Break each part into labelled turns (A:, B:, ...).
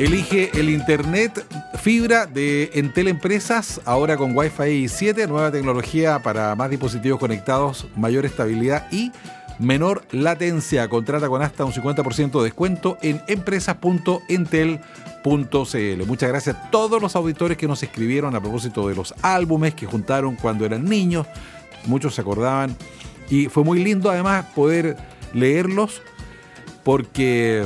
A: Elige el internet fibra de Entel Empresas, ahora con Wi-Fi 7, nueva tecnología para más dispositivos conectados, mayor estabilidad y menor latencia. Contrata con hasta un 50% de descuento en empresas.entel.cl. Muchas gracias a todos los auditores que nos escribieron a propósito de los álbumes que juntaron cuando eran niños. Muchos se acordaban y fue muy lindo además poder leerlos, porque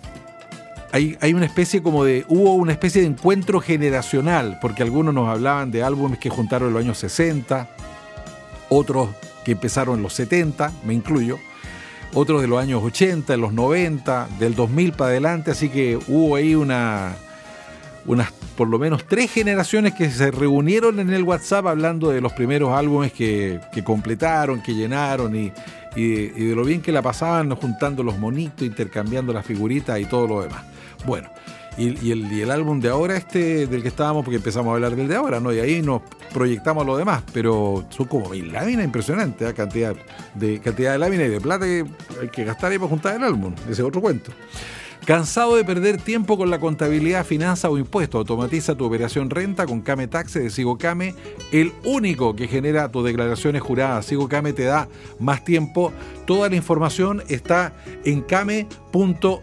A: hay una especie hubo una especie de encuentro generacional, porque algunos nos hablaban de álbumes que juntaron en los años 60, otros que empezaron en los 70, me incluyo, otros de los años 80, en los 90, del 2000 para adelante, así que hubo ahí unas por lo menos 3 generaciones que se reunieron en el WhatsApp hablando de los primeros álbumes que completaron, que llenaron y de lo bien que la pasaban juntando los monitos, intercambiando las figuritas y todo lo demás. Bueno, y el álbum de ahora, del que estábamos, porque empezamos a hablar del de ahora, ¿no? Y ahí nos proyectamos a lo demás, pero son como 1000 láminas, impresionante, ¿eh? Cantidad de láminas y de plata que hay que gastar ahí para juntar el álbum, ese es otro cuento. ¿Cansado de perder tiempo con la contabilidad, finanzas o impuestos? Automatiza tu operación renta con Kame Taxe de Sigocame, el único que genera tus declaraciones juradas. Sigocame te da más tiempo. Toda la información está en kame.cl.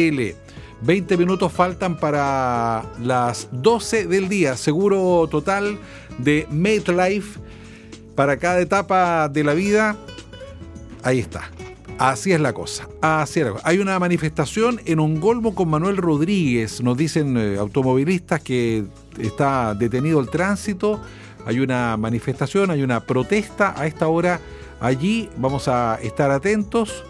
A: 20 minutos faltan para las 12 del día. Seguro total de MetLife para cada etapa de la vida. Ahí está. Así es la cosa. Hay una manifestación en Ongolmo con Manuel Rodríguez. Nos dicen automovilistas que está detenido el tránsito. Hay una manifestación, hay una protesta a esta hora. Allí vamos a estar atentos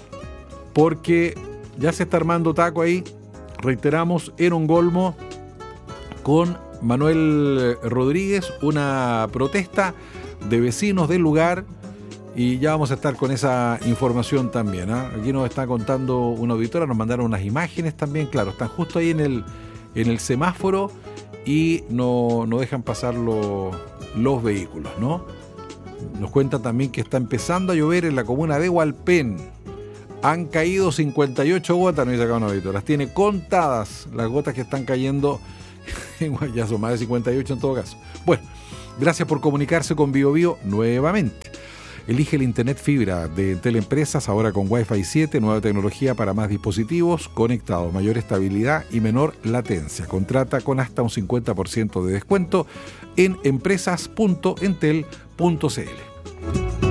A: porque ya se está armando taco ahí. Reiteramos, en Ongolmo con Manuel Rodríguez, una protesta de vecinos del lugar. Y ya vamos a estar con esa información también, ¿eh? Aquí nos está contando una auditora, nos mandaron unas imágenes también, claro, están justo ahí en el semáforo y no dejan pasar los vehículos, ¿no? Nos cuentan también que está empezando a llover en la comuna de Hualpén. Han caído 58 gotas, nos dice acá una auditora. Las tiene contadas las gotas que están cayendo, ya son más de 58 en todo caso. Bueno, gracias por comunicarse con BioBio nuevamente. Elige el internet fibra de Entel Empresas, ahora con Wi-Fi 7, nueva tecnología para más dispositivos conectados, mayor estabilidad y menor latencia. Contrata con hasta un 50% de descuento en empresas.entel.cl.